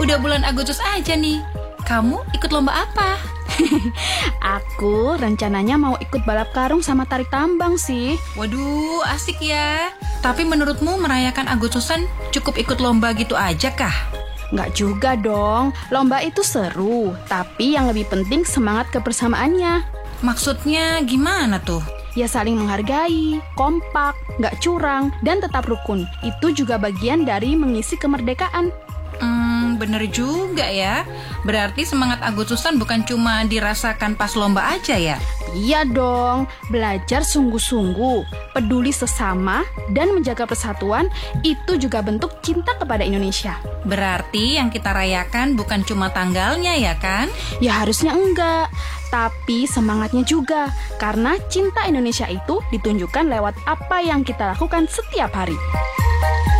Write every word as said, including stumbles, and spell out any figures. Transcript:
udah bulan Agustus aja nih. Kamu ikut lomba apa? Aku rencananya mau ikut balap karung sama tarik tambang sih. Waduh, asik ya. Tapi menurutmu merayakan Agustusan cukup ikut lomba gitu aja kah? Nggak juga dong, lomba itu seru, tapi yang lebih penting semangat kebersamaannya. Maksudnya gimana tuh? Ya saling menghargai, kompak, nggak curang, dan tetap rukun. Itu juga bagian dari mengisi kemerdekaan. Hmm, bener juga ya. Berarti semangat Agustusan bukan cuma dirasakan pas lomba aja ya? Iya dong, belajar sungguh-sungguh, peduli sesama, dan menjaga persatuan, itu juga bentuk cinta kepada Indonesia. Berarti yang kita rayakan bukan cuma tanggalnya ya kan? Ya harusnya enggak, tapi semangatnya juga. Karena cinta Indonesia itu ditunjukkan lewat apa yang kita lakukan setiap hari.